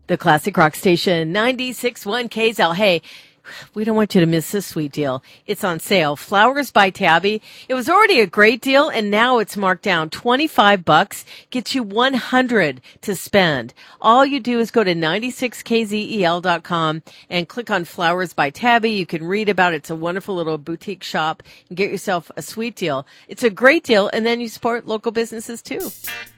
The Classic Rock Station 96.1 KZL. Hey, we don't want you to miss this sweet deal. It's on sale. Flowers by Tabby. It was already a great deal, and now it's marked down $25. Gets you $100 to spend. All you do is go to 96kzel.com and click on Flowers by Tabby. You can read about it. It's a wonderful little boutique shop and get yourself a sweet deal. It's a great deal, and then you support local businesses too.